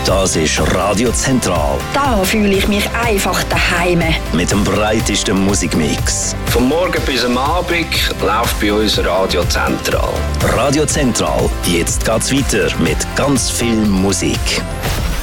Das ist Radio Zentral. Da fühle ich mich einfach daheim. Mit dem breitesten Musikmix. Vom Morgen bis am Abend läuft bei uns Radio Zentral. Radio Zentral. Jetzt geht's weiter mit ganz viel Musik.